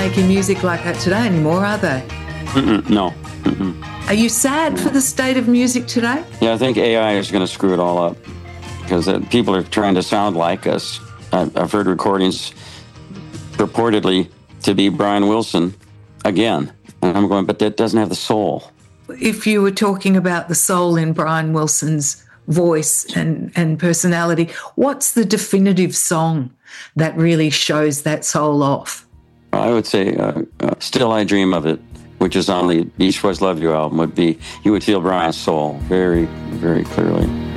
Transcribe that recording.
making music like that today anymore, are they? No. Are you sad for the state of music today? Yeah, I think AI is going to screw it all up because people are trying to sound like us. I've heard recordings purportedly to be Brian Wilson again. And I'm going, but that doesn't have the soul. If you were talking about the soul in Brian Wilson's voice and personality, what's the definitive song that really shows that soul off? I would say Still I Dream of It, which is on the Beach Boys Love You album, you would feel Brian's soul very, very clearly.